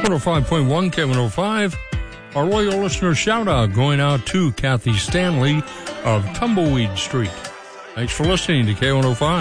K105.1, K105. Our loyal listener shout out going out to Kathy Stanley of Tumbleweed Street. Thanks for listening to K105.